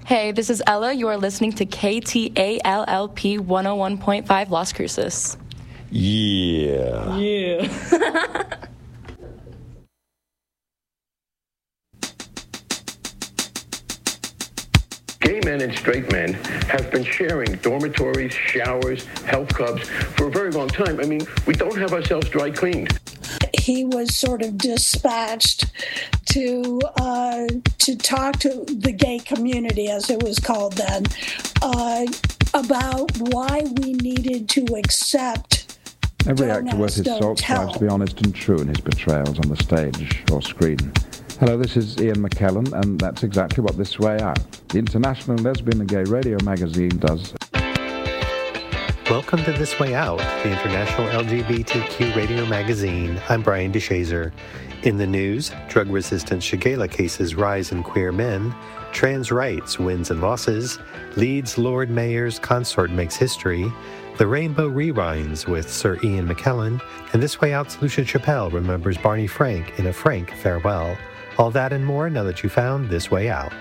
Hey, this is Ella. You are listening to KTALLP 101.5 Las Cruces. Yeah. Gay men and straight men have been sharing dormitories, showers, health clubs for a very long time. I mean, we don't have ourselves dry cleaned. He was sort of dispatched to talk to the gay community, as it was called then, about why we needed to accept. Every actor worth his salt tries to be honest and true in his portrayals on the stage or screen. Hello, this is Ian McKellen, and that's exactly what This Way Out, the international lesbian and gay radio magazine, does. Welcome to This Way Out, the international LGBTQ radio magazine. I'm Brian DeShazer. In the news, drug-resistant Shigella cases rise in queer men, trans rights wins and losses, Leeds Lord Mayor's consort makes history, The Rainbow Rewinds with Sir Ian McKellen, and This Way Out's Lucia Chappelle remembers Barney Frank in a frank farewell. All that and more now that you found This Way Out.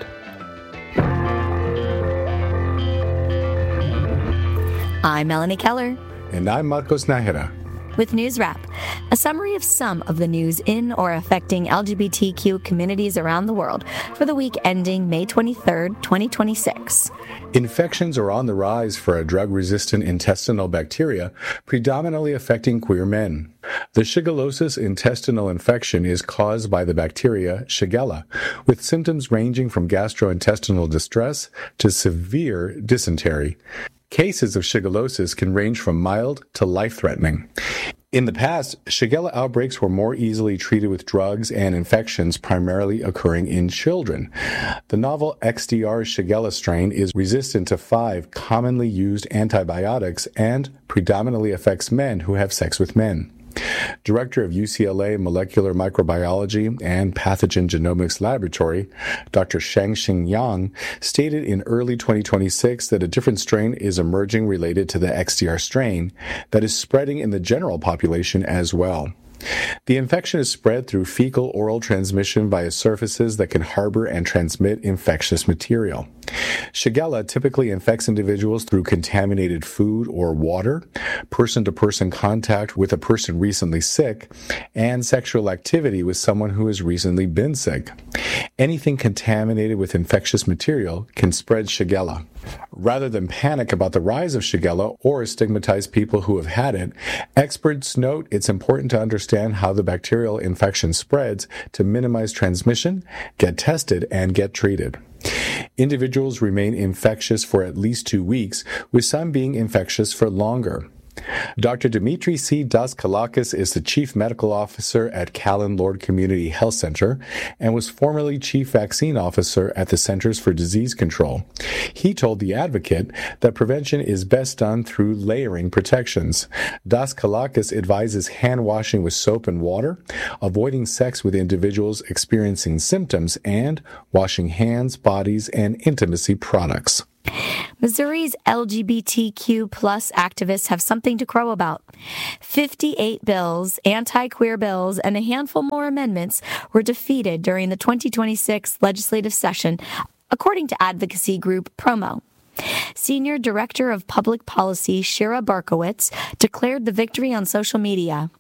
I'm Melanie Keller. And I'm Marcos Nájera. With News Wrap, a summary of some of the news in or affecting LGBTQ communities around the world for the week ending May 23rd, 2026. Infections are on the rise for a drug-resistant intestinal bacteria predominantly affecting queer men. The shigellosis intestinal infection is caused by the bacteria Shigella, with symptoms ranging from gastrointestinal distress to severe dysentery. Cases of shigellosis can range from mild to life-threatening. In the past, Shigella outbreaks were more easily treated with drugs and infections primarily occurring in children. The novel XDR Shigella strain is resistant to 5 commonly used antibiotics and predominantly affects men who have sex with men. Director of UCLA Molecular Microbiology and Pathogen Genomics Laboratory, Dr. Shangxing Yang, stated in early 2026 that a different strain is emerging related to the XDR strain that is spreading in the general population as well. The infection is spread through fecal-oral transmission via surfaces that can harbor and transmit infectious material. Shigella typically infects individuals through contaminated food or water, person-to-person contact with a person recently sick, and sexual activity with someone who has recently been sick. Anything contaminated with infectious material can spread Shigella. Rather than panic about the rise of Shigella or stigmatize people who have had it, experts note it's important to understand how the bacterial infection spreads to minimize transmission, get tested, and get treated. Individuals remain infectious for at least 2 weeks, with some being infectious for longer. Dr. Dimitri C. Daskalakis is the Chief Medical Officer at Callan Lord Community Health Center and was formerly Chief Vaccine Officer at the Centers for Disease Control. He told The Advocate that prevention is best done through layering protections. Daskalakis advises hand washing with soap and water, avoiding sex with individuals experiencing symptoms, and washing hands, bodies, and intimacy products. Missouri's LGBTQ plus activists have something to crow about. 58 bills, anti-queer bills, and a handful more amendments were defeated during the 2026 legislative session, according to advocacy group Promo. Senior Director of Public Policy Shira Berkowitz declared the victory on social media.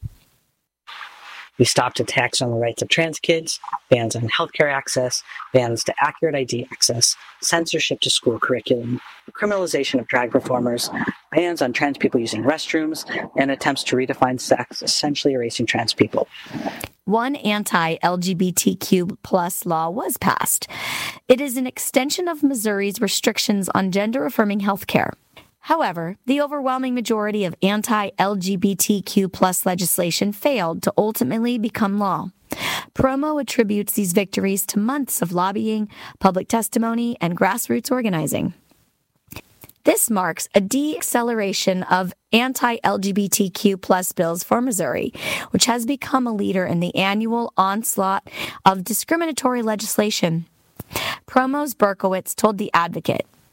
We stopped attacks on the rights of trans kids, bans on healthcare access, bans to accurate ID access, censorship to school curriculum, criminalization of drag performers, bans on trans people using restrooms, and attempts to redefine sex, essentially erasing trans people. One anti-LGBTQ plus law was passed. It is an extension of Missouri's restrictions on gender-affirming healthcare. However, the overwhelming majority of anti-LGBTQ plus legislation failed to ultimately become law. Promo attributes these victories to months of lobbying, public testimony, and grassroots organizing. This marks a deceleration of anti-LGBTQ plus bills for Missouri, which has become a leader in the annual onslaught of discriminatory legislation. Promo's Berkowitz told The Advocate,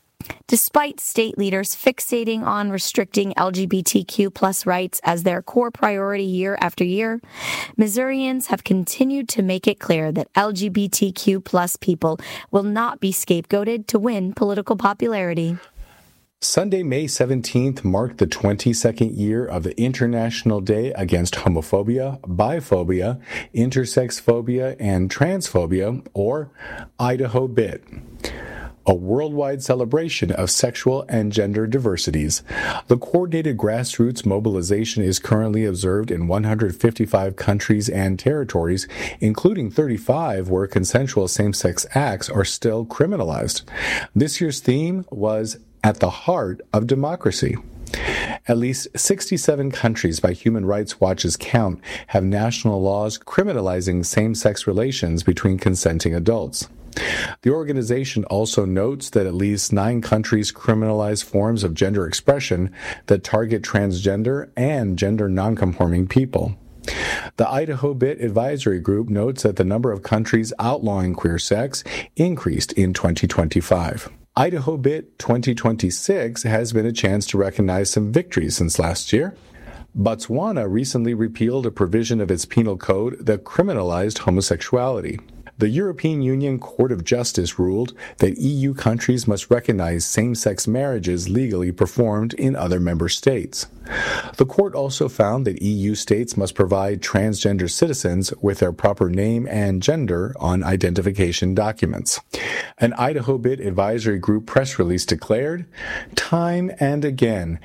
Despite state leaders fixating on restricting LGBTQ plus rights as their core priority year after year, Missourians have continued to make it clear that LGBTQ plus people will not be scapegoated to win political popularity. Sunday, May 17th marked the 22nd year of the International Day Against Homophobia, Biphobia, Intersex Phobia, and Transphobia, or Idaho BIT, a worldwide celebration of sexual and gender diversities. The coordinated grassroots mobilization is currently observed in 155 countries and territories, including 35 where consensual same-sex acts are still criminalized. This year's theme was At the Heart of Democracy. At least 67 countries by Human Rights Watch's count have national laws criminalizing same-sex relations between consenting adults. The organization also notes that at least 9 countries criminalize forms of gender expression that target transgender and gender nonconforming people. The Idaho BIT Advisory Group notes that the number of countries outlawing queer sex increased in 2025. Idaho BIT 2026 has been a chance to recognize some victories since last year. Botswana recently repealed a provision of its penal code that criminalized homosexuality. The European Union Court of Justice ruled that EU countries must recognize same-sex marriages legally performed in other member states. The court also found that EU states must provide transgender citizens with their proper name and gender on identification documents. An Idaho BIT Advisory Group press release declared, "Time and again,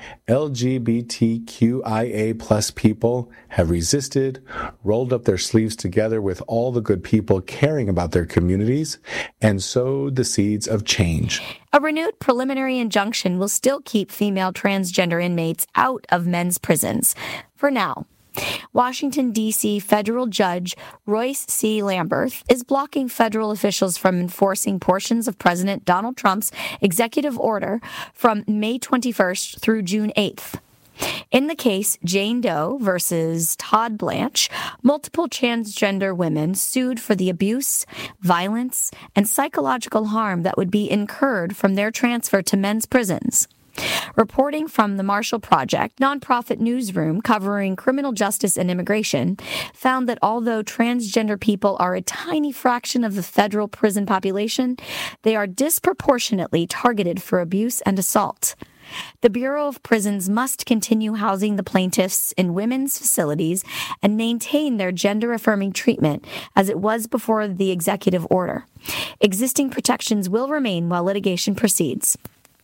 LGBTQIA plus people have resisted, rolled up their sleeves together with all the good people caring about their communities, and sowed the seeds of change." A renewed preliminary injunction will still keep female transgender inmates out of men's prisons, for now. Washington, D.C. federal judge Royce C. Lamberth is blocking federal officials from enforcing portions of President Donald Trump's executive order from May 21st through June 8th. In the case Jane Doe versus Todd Blanche, multiple transgender women sued for the abuse, violence, and psychological harm that would be incurred from their transfer to men's prisons. Reporting from the Marshall Project, nonprofit newsroom covering criminal justice and immigration, found that although transgender people are a tiny fraction of the federal prison population, they are disproportionately targeted for abuse and assault. The Bureau of Prisons must continue housing the plaintiffs in women's facilities and maintain their gender-affirming treatment as it was before the executive order. Existing protections will remain while litigation proceeds.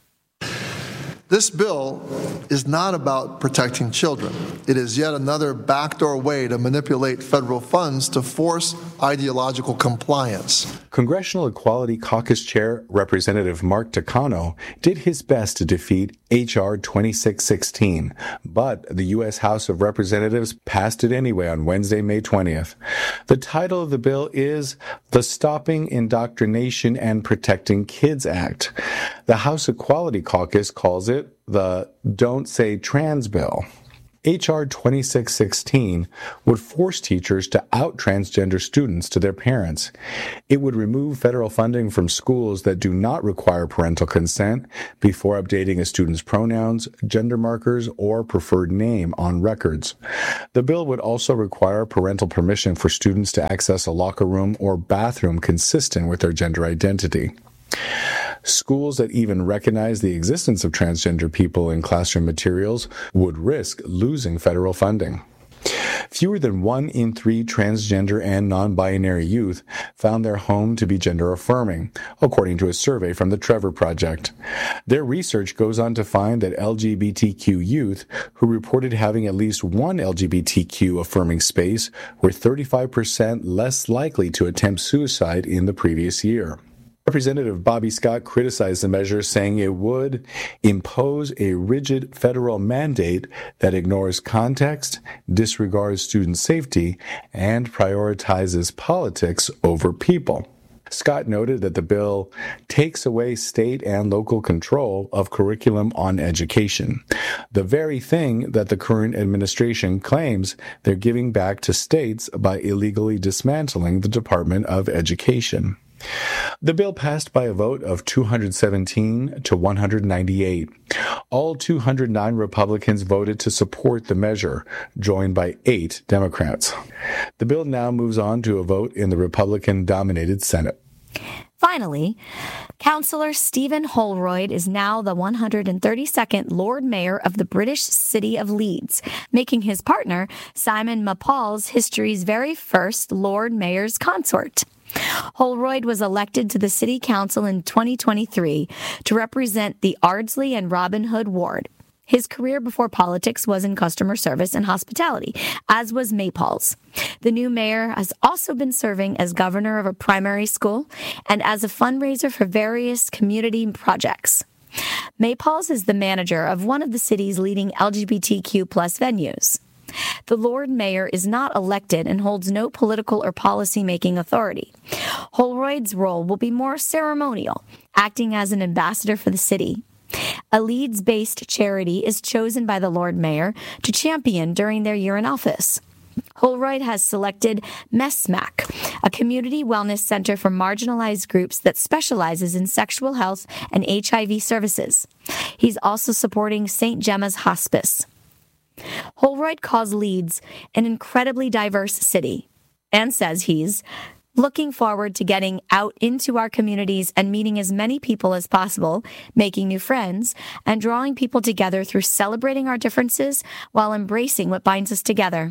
This bill is not about protecting children. It is yet another backdoor way to manipulate federal funds to force ideological compliance. Congressional Equality Caucus Chair Representative Mark Takano did his best to defeat H.R. 2616, but the U.S. House of Representatives passed it anyway on Wednesday, May 20th. The title of the bill is the Stopping Indoctrination and Protecting Kids Act. The House Equality Caucus calls it the Don't Say Trans Bill. H.R. 2616 would force teachers to out transgender students to their parents. It would remove federal funding from schools that do not require parental consent before updating a student's pronouns, gender markers, or preferred name on records. The bill would also require parental permission for students to access a locker room or bathroom consistent with their gender identity. Schools that even recognize the existence of transgender people in classroom materials would risk losing federal funding. Fewer than 1 in 3 transgender and non-binary youth found their home to be gender-affirming, according to a survey from the Trevor Project. Their research goes on to find that LGBTQ youth who reported having at least one LGBTQ-affirming space were 35% less likely to attempt suicide in the previous year. Representative Bobby Scott criticized the measure, saying it would impose a rigid federal mandate that ignores context, disregards student safety, and prioritizes politics over people. Scott noted that the bill takes away state and local control of curriculum on education, the very thing that the current administration claims they're giving back to states by illegally dismantling the Department of Education. The bill passed by a vote of 217 to 198. All 209 Republicans voted to support the measure, joined by 8 Democrats. The bill now moves on to a vote in the Republican-dominated Senate. Finally, Councillor Stephen Holroyd is now the 132nd Lord Mayor of the British city of Leeds, making his partner, Simon Maples, history's very first Lord Mayor's consort. Holroyd was elected to the City Council in 2023 to represent the Ardsley and Robin Hood ward. His career before politics was in customer service and hospitality, as was Maples. The new mayor has also been serving as governor of a primary school and as a fundraiser for various community projects. Maples is the manager of one of the city's leading LGBTQ+ venues. The Lord Mayor is not elected and holds no political or policy-making authority. Holroyd's role will be more ceremonial, acting as an ambassador for the city. A Leeds-based charity is chosen by the Lord Mayor to champion during their year in office. Holroyd has selected MESMAC, a community wellness center for marginalized groups that specializes in sexual health and HIV services. He's also supporting St. Gemma's Hospice. Holroyd calls Leeds an incredibly diverse city and says he's looking forward to getting out into our communities and meeting as many people as possible, making new friends, and drawing people together through celebrating our differences while embracing what binds us together.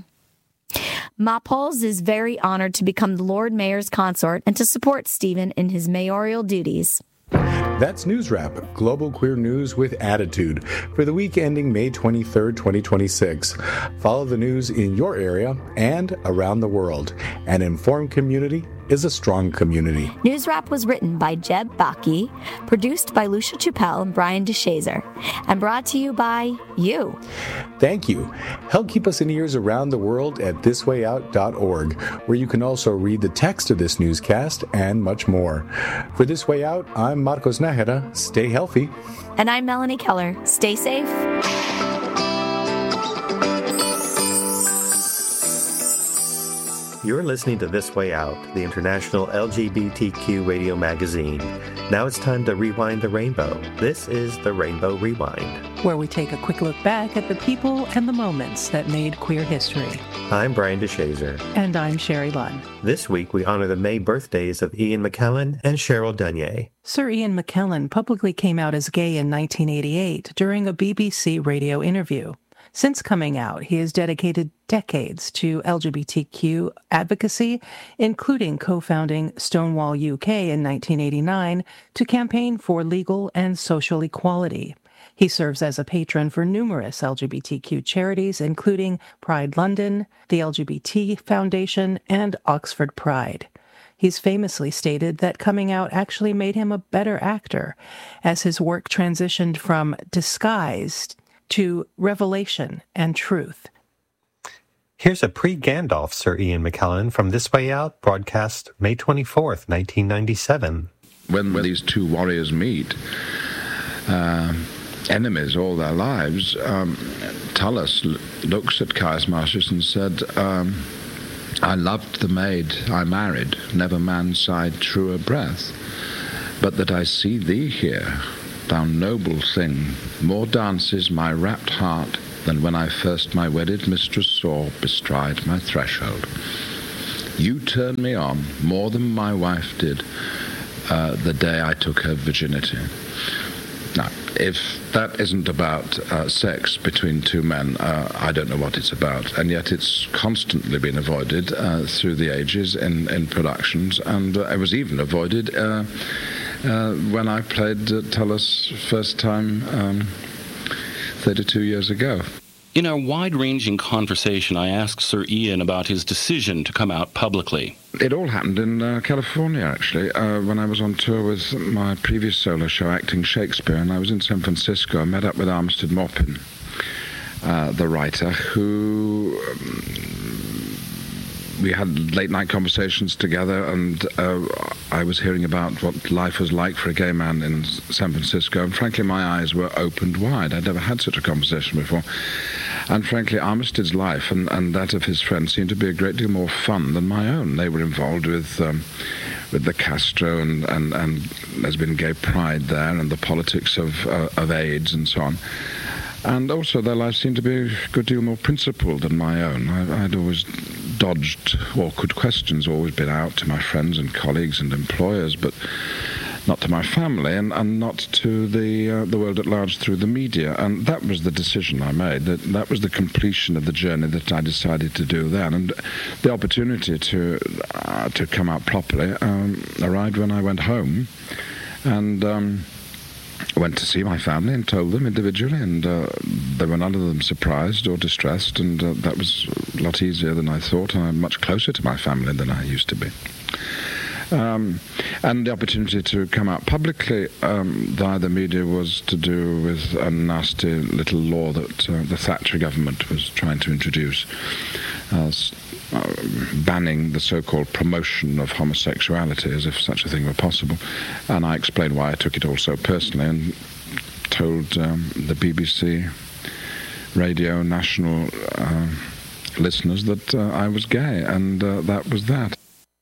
Maples is very honored to become the Lord Mayor's consort and to support Stephen in his mayoral duties. That's News Wrap, global queer news with attitude, for the week ending May 23rd, 2026. Follow the news in your area and around the world. An informed community is a strong community. News Wrap was written by Jeb Baki, produced by Lucia Chappelle and Brian DeShazer, and brought to you by you. Thank you. Help keep us in ears around the world at thiswayout.org, where you can also read the text of this newscast and much more. For This Way Out, I'm Marcos Nájera. Stay healthy. And I'm Melanie Keller. Stay safe. You're listening to This Way Out, the international LGBTQ radio magazine. Now it's time to rewind the rainbow. This is the Rainbow Rewind, where we take a quick look back at the people and the moments that made queer history. I'm Brian DeShazer. And I'm Sherry Lunn. This week we honor the May birthdays of Ian McKellen and Cheryl Dunye. Sir Ian McKellen publicly came out as gay in 1988 during a BBC radio interview. Since coming out, he has dedicated decades to LGBTQ advocacy, including co-founding Stonewall UK in 1989 to campaign for legal and social equality. He serves as a patron for numerous LGBTQ charities, including Pride London, the LGBT Foundation, and Oxford Pride. He's famously stated that coming out actually made him a better actor, as his work transitioned from disguised to revelation and truth. Here's a pre-Gandalf Sir Ian McKellen from This Way Out, broadcast May 24th, 1997. When these two warriors meet, enemies all their lives, Tullus looks at Caius Marcius and said, I loved the maid I married, never man sighed truer breath, but that I see thee here, thou noble thing, more dances my rapt heart than when I first my wedded mistress saw bestride my threshold. You turn me on more than my wife did the day I took her virginity. Now, if that isn't about sex between two men, I don't know what it's about. And yet it's constantly been avoided through the ages in productions, and it was even avoided when I played Tullus first time 32 years ago. In our wide-ranging conversation, I asked Sir Ian about his decision to come out publicly. It all happened in California, actually, when I was on tour with my previous solo show, Acting Shakespeare, and I was in San Francisco. I met up with Armistead Maupin, the writer, who we had late-night conversations together, and I was hearing about what life was like for a gay man in San Francisco, and frankly, my eyes were opened wide. I'd never had such a conversation before. And frankly, Armistead's life and that of his friends seemed to be a great deal more fun than my own. They were involved with the Castro and lesbian gay pride there, and the politics of AIDS and so on. And also their lives seemed to be a good deal more principled than my own. I'd always dodged awkward questions, always been out to my friends and colleagues and employers, but not to my family and not to the world at large through the media. And that was the decision I made. That was the completion of the journey that I decided to do then. And the opportunity to come out properly arrived when I went home and went to see my family and told them individually, and they were none of them surprised or distressed, and that was a lot easier than I thought, and I'm much closer to my family than I used to be. And the opportunity to come out publicly via the media was to do with a nasty little law that the Thatcher government was trying to introduce, banning the so-called promotion of homosexuality, as if such a thing were possible. And I explained why I took it all so personally and told the BBC Radio National listeners that I was gay, and that was that.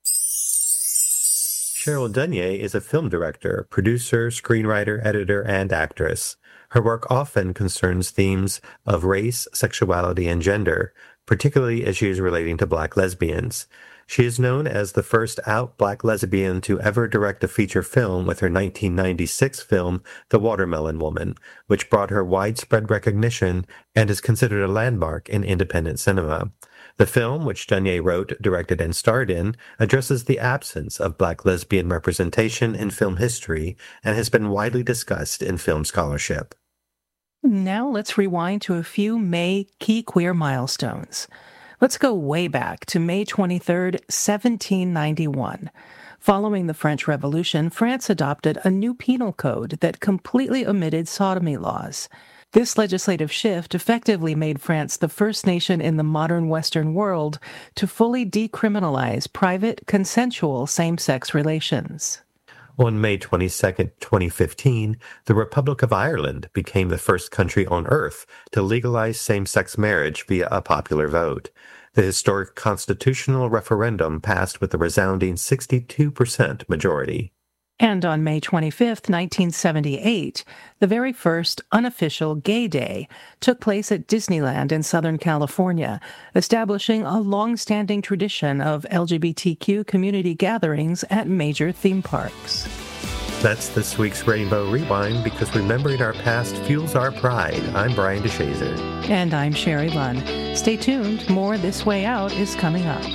Cheryl Dunye is a film director, producer, screenwriter, editor, and actress. Her work often concerns themes of race, sexuality, and gender, particularly issues relating to Black lesbians. She is known as the first out Black lesbian to ever direct a feature film with her 1996 film, The Watermelon Woman, which brought her widespread recognition and is considered a landmark in independent cinema. The film, which Dunye wrote, directed, and starred in, addresses the absence of Black lesbian representation in film history and has been widely discussed in film scholarship. Now let's rewind to a few May key queer milestones. Let's go way back to May 23rd, 1791. Following the French Revolution, France adopted a new penal code that completely omitted sodomy laws. This legislative shift effectively made France the first nation in the modern Western world to fully decriminalize private, consensual same-sex relations. On May 22, 2015, the Republic of Ireland became the first country on Earth to legalize same-sex marriage via a popular vote. The historic constitutional referendum passed with a resounding 62% majority. And on May 25th, 1978, the very first unofficial Gay Day took place at Disneyland in Southern California, establishing a long-standing tradition of LGBTQ community gatherings at major theme parks. That's this week's Rainbow Rewind, because remembering our past fuels our pride. I'm Brian DeShazer. And I'm Sherry Lunn. Stay tuned. More This Way Out is coming up.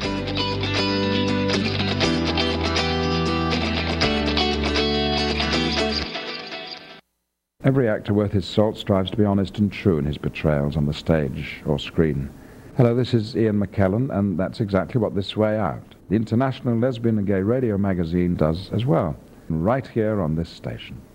Every actor worth his salt strives to be honest and true in his portrayals on the stage or screen. Hello, this is Ian McKellen, and that's exactly what This Way Out, the international lesbian and gay radio magazine, does as well, right here on this station.